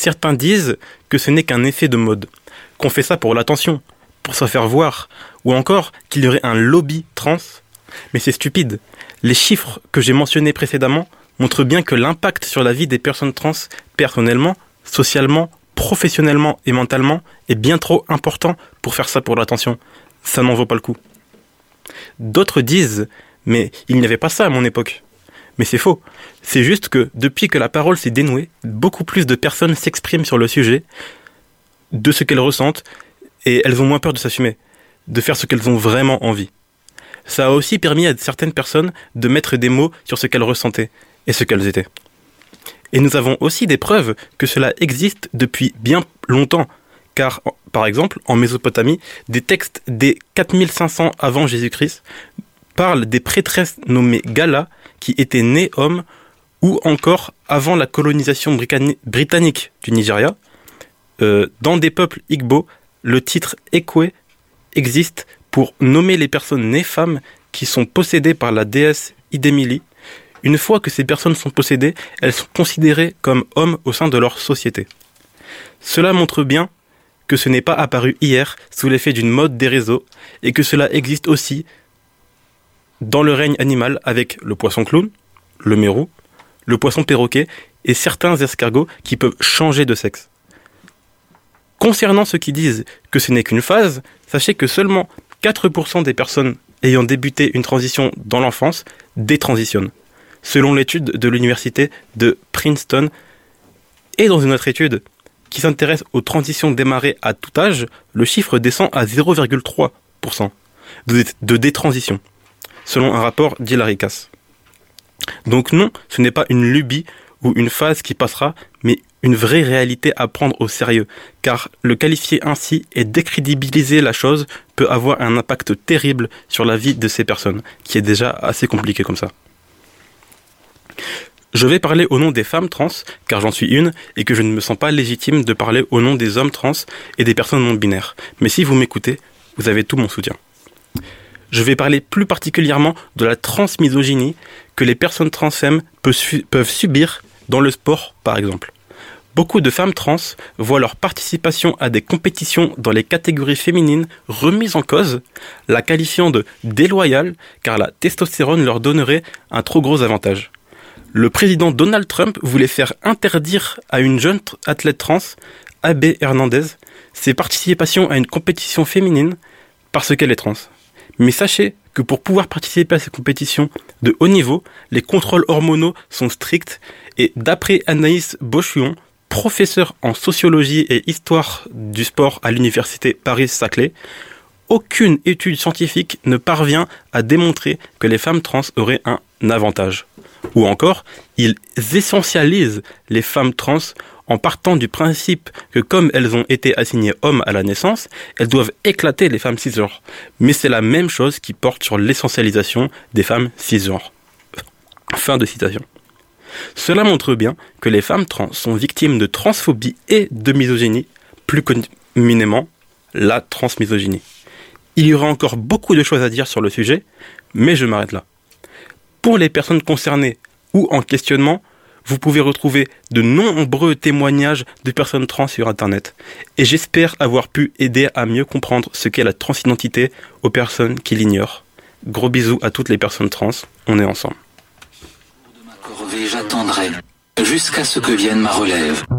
certains disent que ce n'est qu'un effet de mode, qu'on fait ça pour l'attention, pour se faire voir, ou encore qu'il y aurait un lobby trans. Mais c'est stupide. Les chiffres que j'ai mentionnés précédemment montrent bien que l'impact sur la vie des personnes trans, personnellement, socialement, professionnellement et mentalement, est bien trop important pour faire ça pour l'attention. Ça n'en vaut pas le coup. D'autres disent « mais il n'y avait pas ça à mon époque ». Mais c'est faux. C'est juste que depuis que la parole s'est dénouée, beaucoup plus de personnes s'expriment sur le sujet, de ce qu'elles ressentent, et elles ont moins peur de s'assumer, de faire ce qu'elles ont vraiment envie. Ça a aussi permis à certaines personnes de mettre des mots sur ce qu'elles ressentaient et ce qu'elles étaient. Et nous avons aussi des preuves que cela existe depuis bien longtemps, car, par exemple, en Mésopotamie, des textes des 4500 avant Jésus-Christ parlent des prêtresses nommées Gala qui étaient nées hommes, ou encore avant la colonisation britannique du Nigeria. Dans des peuples Igbo, le titre Ekwe existe pour nommer les personnes nées femmes qui sont possédées par la déesse Idemili. Une fois que ces personnes sont possédées, elles sont considérées comme hommes au sein de leur société. Cela montre bien que ce n'est pas apparu hier sous l'effet d'une mode des réseaux et que cela existe aussi dans le règne animal avec le poisson clown, le mérou, le poisson perroquet et certains escargots qui peuvent changer de sexe. Concernant ceux qui disent que ce n'est qu'une phase, sachez que seulement 4% des personnes ayant débuté une transition dans l'enfance détransitionnent, selon l'étude de l'université de Princeton. Et dans une autre étude qui s'intéresse aux transitions démarrées à tout âge, le chiffre descend à 0,3% de détransition, selon un rapport d'Hilary Cass. Donc non, ce n'est pas une lubie ou une phase qui passera, mais une vraie réalité à prendre au sérieux, car le qualifier ainsi et décrédibiliser la chose peut avoir un impact terrible sur la vie de ces personnes, qui est déjà assez compliquée comme ça. Je vais parler au nom des femmes trans, car j'en suis une, et que je ne me sens pas légitime de parler au nom des hommes trans et des personnes non binaires. Mais si vous m'écoutez, vous avez tout mon soutien. Je vais parler plus particulièrement de la transmisogynie que les personnes trans-femmes peuvent subir dans le sport, par exemple. Beaucoup de femmes trans voient leur participation à des compétitions dans les catégories féminines remise en cause, la qualifiant de déloyale car la testostérone leur donnerait un trop gros avantage. Le président Donald Trump voulait faire interdire à une jeune athlète trans, Abbey Hernandez, ses participations à une compétition féminine parce qu'elle est trans. Mais sachez que pour pouvoir participer à ces compétitions de haut niveau, les contrôles hormonaux sont stricts et d'après Anaïs Bochuon, professeure en sociologie et histoire du sport à l'université Paris-Saclay, aucune étude scientifique ne parvient à démontrer que les femmes trans auraient un avantage. Ou encore, ils essentialisent les femmes trans en partant du principe que comme elles ont été assignées hommes à la naissance, elles doivent éclater les femmes cisgenres. Mais c'est la même chose qui porte sur l'essentialisation des femmes cisgenres. Fin de citation. Cela montre bien que les femmes trans sont victimes de transphobie et de misogynie, plus communément la transmisogynie. Il y aura encore beaucoup de choses à dire sur le sujet, mais je m'arrête là. Pour les personnes concernées ou en questionnement, vous pouvez retrouver de nombreux témoignages de personnes trans sur Internet. Et j'espère avoir pu aider à mieux comprendre ce qu'est la transidentité aux personnes qui l'ignorent. Gros bisous à toutes les personnes trans, on est ensemble. De ma corvée, j'attendrai jusqu'à ce que vienne ma relève.